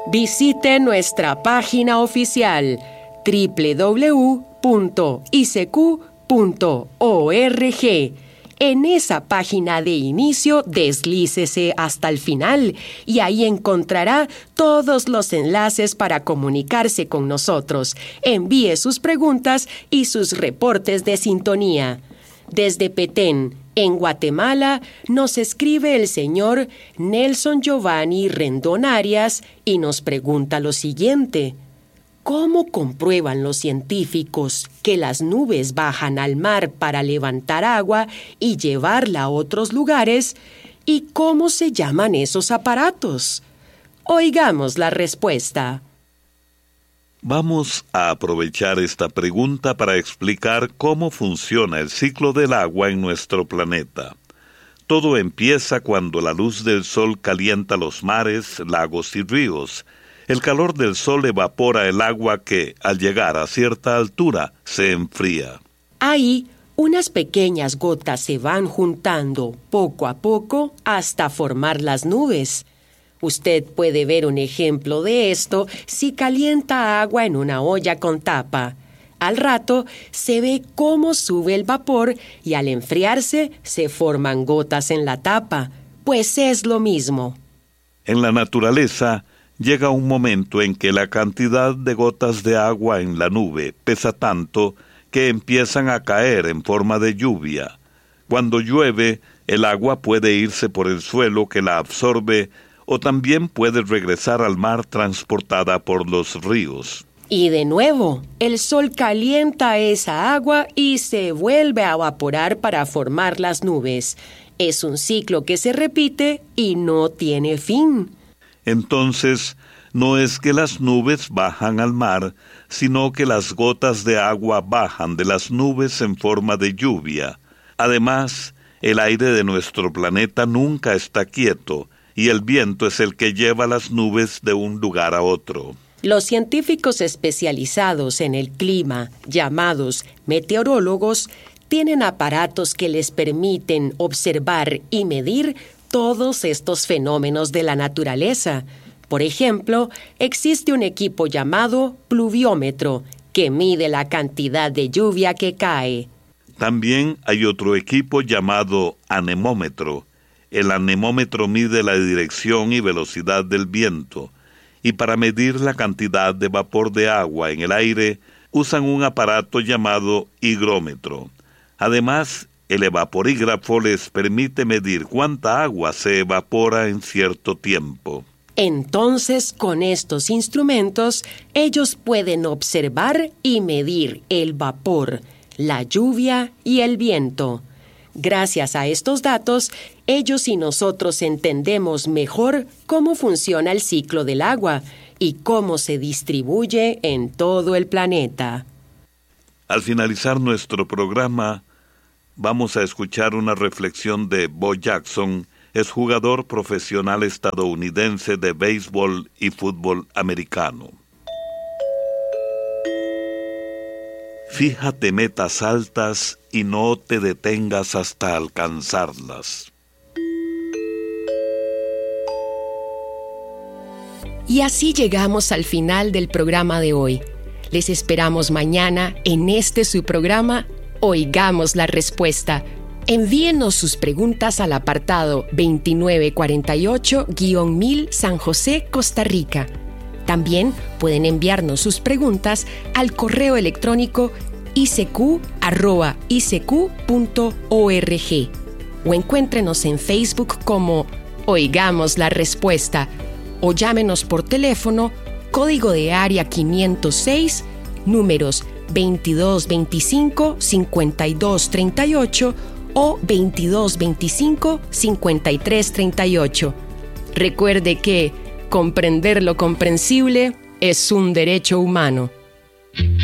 Visite nuestra página oficial www.icq.org. En esa página de inicio, deslícese hasta el final y ahí encontrará todos los enlaces para comunicarse con nosotros. Envíe sus preguntas y sus reportes de sintonía. Desde Petén, en Guatemala, nos escribe el señor Nelson Giovanni Rendón Arias y nos pregunta lo siguiente: ¿cómo comprueban los científicos que las nubes bajan al mar para levantar agua y llevarla a otros lugares? ¿Y cómo se llaman esos aparatos? Oigamos la respuesta. Vamos a aprovechar esta pregunta para explicar cómo funciona el ciclo del agua en nuestro planeta. Todo empieza cuando la luz del sol calienta los mares, lagos y ríos. El calor del sol evapora el agua que, al llegar a cierta altura, se enfría. Ahí, unas pequeñas gotas se van juntando poco a poco hasta formar las nubes. Usted puede ver un ejemplo de esto si calienta agua en una olla con tapa. Al rato se ve cómo sube el vapor y al enfriarse se forman gotas en la tapa, pues es lo mismo. En la naturaleza, llega un momento en que la cantidad de gotas de agua en la nube pesa tanto que empiezan a caer en forma de lluvia. Cuando llueve, el agua puede irse por el suelo que la absorbe o también puede regresar al mar transportada por los ríos. Y de nuevo, el sol calienta esa agua y se vuelve a evaporar para formar las nubes. Es un ciclo que se repite y no tiene fin. Entonces, no es que las nubes bajan al mar, sino que las gotas de agua bajan de las nubes en forma de lluvia. Además, el aire de nuestro planeta nunca está quieto, y el viento es el que lleva las nubes de un lugar a otro. Los científicos especializados en el clima, llamados meteorólogos, tienen aparatos que les permiten observar y medir todos estos fenómenos de la naturaleza. Por ejemplo, existe un equipo llamado pluviómetro, que mide la cantidad de lluvia que cae. También hay otro equipo llamado anemómetro. El anemómetro mide la dirección y velocidad del viento, y para medir la cantidad de vapor de agua en el aire, usan un aparato llamado higrómetro. Además, el evaporígrafo les permite medir cuánta agua se evapora en cierto tiempo. Entonces, con estos instrumentos, ellos pueden observar y medir el vapor, la lluvia y el viento. Gracias a estos datos, ellos y nosotros entendemos mejor cómo funciona el ciclo del agua y cómo se distribuye en todo el planeta. Al finalizar nuestro programa, vamos a escuchar una reflexión de Bo Jackson, exjugador profesional estadounidense de béisbol y fútbol americano. Fíjate metas altas y no te detengas hasta alcanzarlas. Y así llegamos al final del programa de hoy. Les esperamos mañana en su programa Oigamos la Respuesta. Envíenos sus preguntas al apartado 2948-1000 San José, Costa Rica. También pueden enviarnos sus preguntas al correo electrónico icq@icq.org o encuéntrenos en Facebook como Oigamos la Respuesta o llámenos por teléfono, código de área 506, números 2225-5238 o 2225-5338. Recuerde que comprender lo comprensible es un derecho humano.